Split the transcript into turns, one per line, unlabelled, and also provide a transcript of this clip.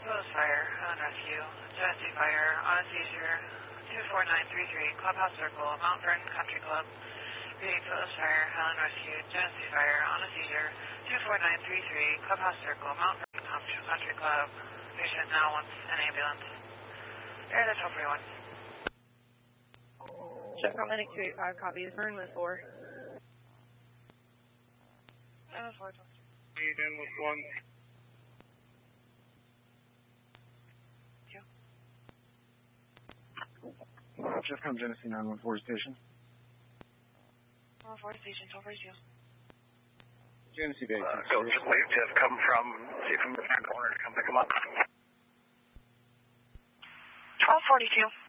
Phillips Fire, Highland Rescue, Genesee Fire, on a seizure, 24933, Clubhouse Circle, Mount Vernon Country Club. Reading Phillips Fire, Highland Rescue, Genesee Fire, on a seizure, 24933, Clubhouse Circle, Mount Vernon Country Club. Patient now wants an ambulance. Air the 1241.
Chevron Medic 285 copies. Burn with 4.
And 4.
Need in with 1.
Chevron Genesee 914 station.
914 station, 1242.
Genesee Bay.
Go just wait to come from, see from the corner to come pick them up.
1242.